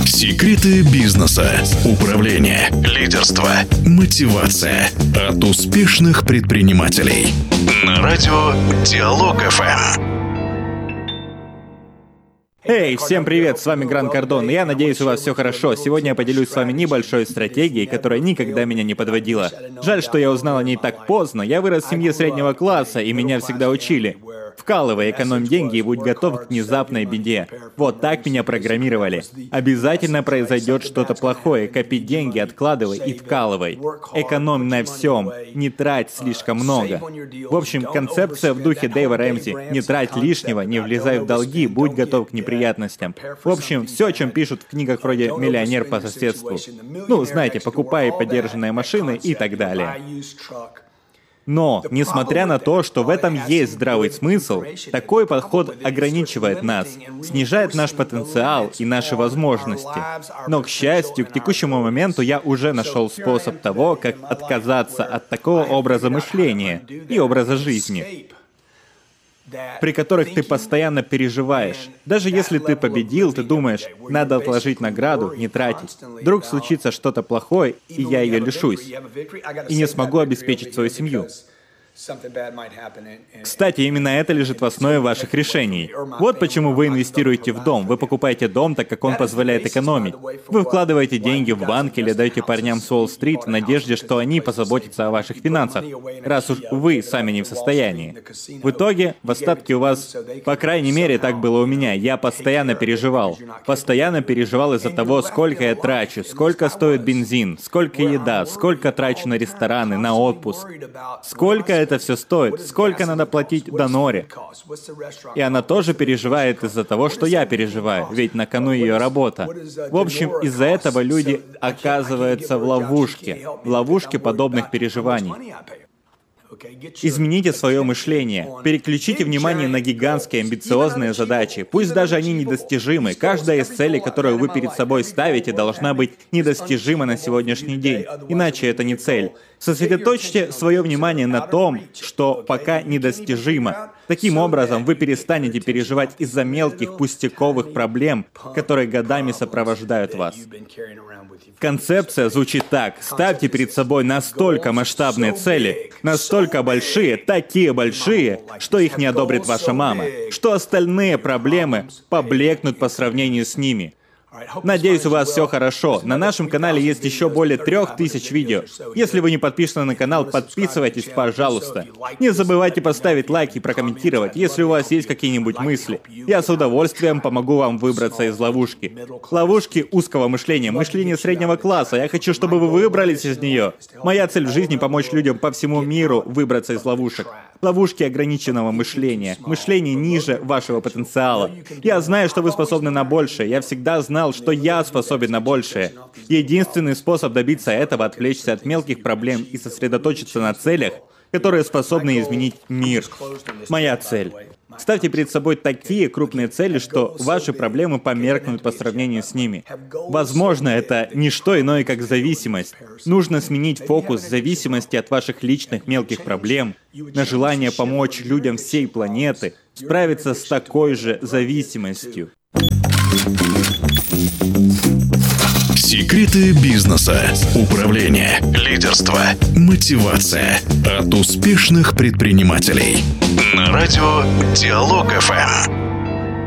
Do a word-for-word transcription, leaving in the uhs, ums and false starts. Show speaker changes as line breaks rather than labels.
Секреты бизнеса, управления, лидерства, мотивация от успешных предпринимателей. На радио Диалог эф эм.
Эй, всем привет, с вами Грант Кардон, и я надеюсь, у вас все хорошо. Сегодня я поделюсь с вами небольшой стратегией, которая никогда меня не подводила. Жаль, что я узнал о ней так поздно. Я вырос в семье среднего класса, и меня всегда учили: вкалывай, экономь деньги и будь готов к внезапной беде. Вот так меня программировали. Обязательно произойдет что-то плохое, копи деньги, откладывай и вкалывай. Экономь на всем, не трать слишком много. В общем, концепция в духе Дэйва Рэмзи: не трать лишнего, не влезай в долги, будь готов к неприятностям. В общем, все, о чем пишут в книгах вроде «Миллионер по соседству». Ну, знаете, покупай подержанные машины и так далее. Но, несмотря на то, что в этом есть здравый смысл, такой подход ограничивает нас, снижает наш потенциал и наши возможности. Но, к счастью, к текущему моменту я уже нашел способ того, как отказаться от такого образа мышления и образа жизни, при которых ты постоянно переживаешь. Даже если ты победил, ты думаешь: надо отложить награду, не тратить. Вдруг случится что-то плохое, и я ее лишусь, и не смогу обеспечить свою семью. Кстати, именно это лежит в основе ваших решений. Вот почему вы инвестируете в дом. Вы покупаете дом, так как он позволяет экономить. Вы вкладываете деньги в банк или даете парням с Уолл-стрит в надежде, что они позаботятся о ваших финансах, раз уж вы сами не в состоянии. В итоге, в остатке у вас, по крайней мере, так было у меня, я постоянно переживал. Постоянно переживал из-за того, сколько я трачу, сколько стоит бензин, сколько еда, сколько трачу на рестораны, на отпуск, сколько это это все стоит, сколько надо платить Доноре. И она тоже переживает из-за того, что я переживаю, ведь на кону ее работа. В общем, из-за этого люди оказываются в ловушке, в ловушке подобных переживаний. Измените свое мышление. Переключите внимание на гигантские амбициозные задачи. Пусть даже они недостижимы. Каждая из целей, которую вы перед собой ставите, должна быть недостижима на сегодняшний день. Иначе это не цель. Сосредоточьте свое внимание на том, что пока недостижимо. Таким образом, вы перестанете переживать из-за мелких пустяковых проблем, которые годами сопровождают вас. Концепция звучит так: ставьте перед собой настолько масштабные цели, настолько большие, такие большие, что их не одобрит ваша мама, что остальные проблемы поблекнут по сравнению с ними. Надеюсь, у вас все хорошо. На нашем канале есть еще более трех тысяч видео. Если вы не подписаны на канал, подписывайтесь, пожалуйста. Не забывайте поставить лайк и прокомментировать, если у вас есть какие-нибудь мысли. Я с удовольствием помогу вам выбраться из ловушки. Ловушки узкого мышления, мышления среднего класса. Я хочу, чтобы вы выбрались из нее. Моя цель в жизни — помочь людям по всему миру выбраться из ловушек. Ловушки ограниченного мышления. Мышление ниже вашего потенциала. Я знаю, что вы способны на большее. Я всегда знал, что я способен на большее. Единственный способ добиться этого — отвлечься от мелких проблем и сосредоточиться на целях, которые способны изменить мир. Моя цель. Ставьте перед собой такие крупные цели, что ваши проблемы померкнут по сравнению с ними. Возможно, это не что иное, как зависимость. Нужно сменить фокус зависимости от ваших личных мелких проблем на желание помочь людям всей планеты справиться с такой же зависимостью.
Секреты бизнеса, управления, лидерства, мотивация от успешных предпринимателей. На радио Диалог эф эм.